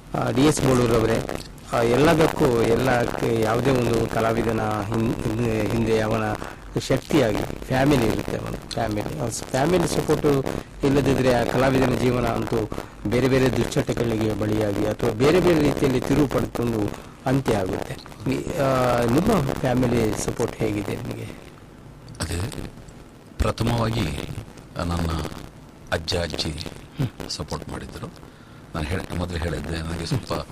D S ಬೋಳೂರವರೇ, ಎಲ್ಲದಕ್ಕೂ ಯಾವುದೇ ಒಂದು ಕಲಾವಿದನ ಹಿಂದೆ ಅವನ ಶಕ್ತಿಯಾಗಿ ಫ್ಯಾಮಿಲಿ ಇರುತ್ತೆ. ಅವನ ಫ್ಯಾಮಿಲಿ ಸಪೋರ್ಟು ಇಲ್ಲದಿದ್ದರೆ ಆ ಕಲಾವಿದನ ಜೀವನ ಅಂತೂ ಬೇರೆ ಬೇರೆ ದುಶ್ಚಟಗಳಿಗೆ ಬಲಿಯಾಗಿ ಅಥವಾ ಬೇರೆ ಬೇರೆ ರೀತಿಯಲ್ಲಿ ತಿರುವು ಪಡೆದುಕೊಂಡು ಅಂತ್ಯ ಆಗುತ್ತೆ. ನಿಮ್ಮ ಫ್ಯಾಮಿಲಿ ಸಪೋರ್ಟ್ ಹೇಗಿದೆ ನಿಮಗೆ? ಅದೇ ಪ್ರಥಮವಾಗಿ ನನ್ನ ಅಜ್ಜ ಅಜ್ಜಿ ಸಪೋರ್ಟ್ ಮಾಡಿದ್ದರು. ನಾನು ಮೊದಲು ಹೇಳಿದ್ದೆ, ನನಗೆ ಸ್ವಲ್ಪ